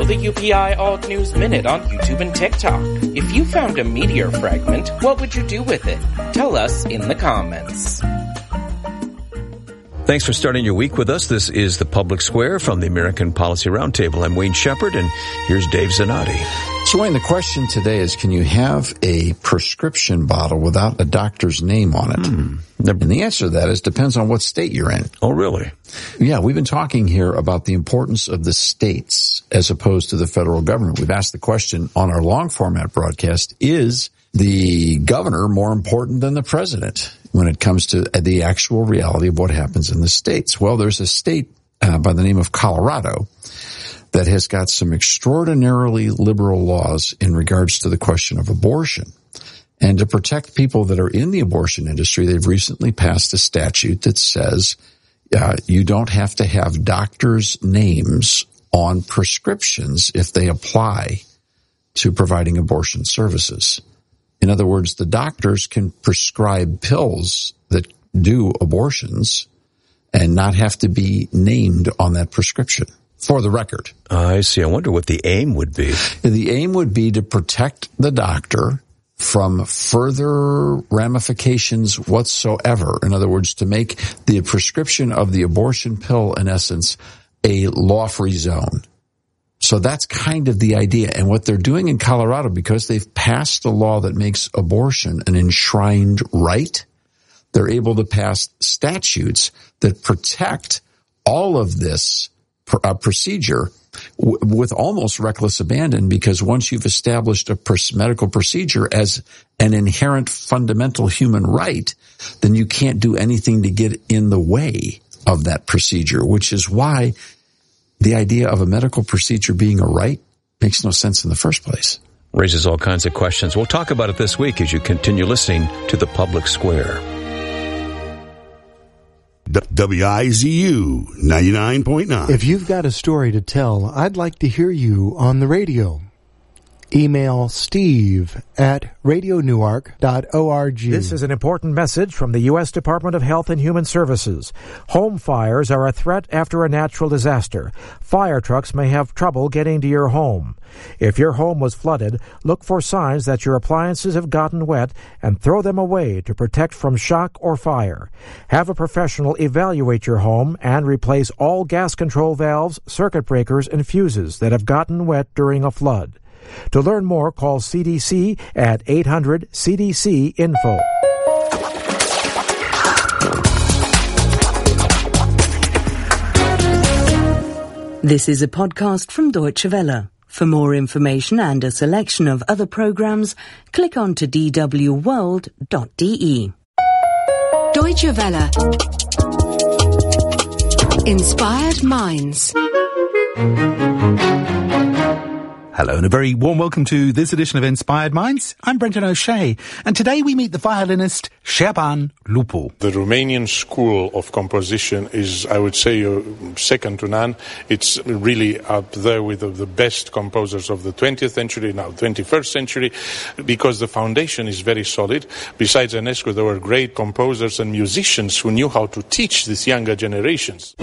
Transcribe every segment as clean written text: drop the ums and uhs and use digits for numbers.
Follow the UPI Alt News Minute on YouTube and TikTok. If you found a meteor fragment, what would you do with it? Tell us in the comments. Thanks for starting your week with us. This is The Public Square from the American Policy Roundtable. I'm Wayne Shepherd, and here's Dave Zanotti. So, Wayne, the question today is, can you have a prescription bottle without a doctor's name on it? And the answer to that is depends on what state you're in. Oh, really? Yeah, we've been talking here about the importance of the states as opposed to the federal government. We've asked the question on our long format broadcast, is the governor more important than the president when it comes to the actual reality of what happens in the states? Well, there's a state by the name of Colorado that has got some extraordinarily liberal laws in regards to the question of abortion. And to protect people that are in the abortion industry, they've recently passed a statute that says you don't have to have doctors' names on prescriptions if they apply to providing abortion services. In other words, the doctors can prescribe pills that do abortions and not have to be named on that prescription, for the record. I see. I wonder what the aim would be. The aim would be to protect the doctor from further ramifications whatsoever. In other words, to make the prescription of the abortion pill, in essence, a law-free zone. So that's kind of the idea. And what they're doing in Colorado, because they've passed a law that makes abortion an enshrined right, they're able to pass statutes that protect all of this procedure with almost reckless abandon, because once you've established a medical procedure as an inherent fundamental human right, then you can't do anything to get in the way of that procedure, which is why the idea of a medical procedure being a right makes no sense in the first place. Raises all kinds of questions. We'll talk about it this week as you continue listening to The Public Square. WIZU 99.9. If you've got a story to tell, I'd like to hear you on the radio. Email steve@radionewark.org. This is an important message from the U.S. Department of Health and Human Services. Home fires are a threat after a natural disaster. Fire trucks may have trouble getting to your home. If your home was flooded, look for signs that your appliances have gotten wet and throw them away to protect from shock or fire. Have a professional evaluate your home and replace all gas control valves, circuit breakers, and fuses that have gotten wet during a flood. To learn more, call CDC at 800-CDC-INFO. This is a podcast from Deutsche Welle. For more information and a selection of other programs, click on to dwworld.de. Deutsche Welle. Inspired Minds. Hello and a very warm welcome to this edition of Inspired Minds. I'm Brendan O'Shea, and today we meet the violinist Șerban Lupu. The Romanian school of composition is, I would say, second to none. It's really up there with the best composers of the 20th century, now 21st century, because the foundation is very solid. Besides Enescu, there were great composers and musicians who knew how to teach these younger generations.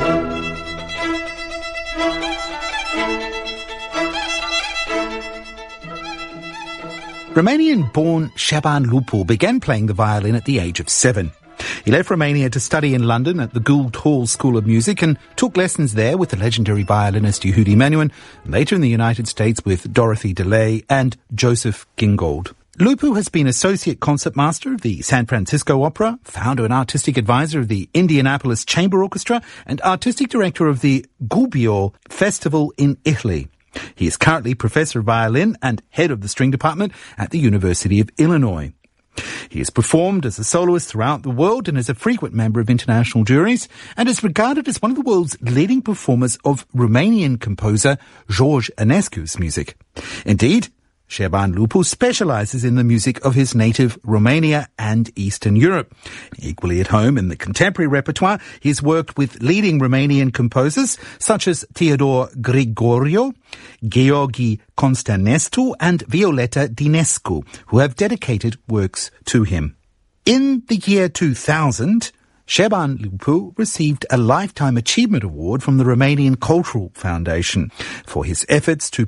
Romanian-born Șerban Lupu began playing the violin at the age of 7. He left Romania to study in London at the Gould Hall School of Music and took lessons there with the legendary violinist Yehudi Menuhin, and later in the United States with Dorothy DeLay and Joseph Gingold. Lupu has been Associate Concertmaster of the San Francisco Opera, founder and artistic advisor of the Indianapolis Chamber Orchestra, and artistic director of the Gubbio Festival in Italy. He is currently Professor of Violin and Head of the String Department at the University of Illinois. He has performed as a soloist throughout the world and is a frequent member of international juries and is regarded as one of the world's leading performers of Romanian composer George Enescu's music. Indeed, Șerban Lupu specializes in the music of his native Romania and Eastern Europe. Equally at home in the contemporary repertoire, he's worked with leading Romanian composers such as Theodor Grigoriu, Gheorghe Constantinescu and Violeta Dinescu, who have dedicated works to him. In the year 2000, Șerban Lupu received a Lifetime Achievement Award from the Romanian Cultural Foundation for his efforts to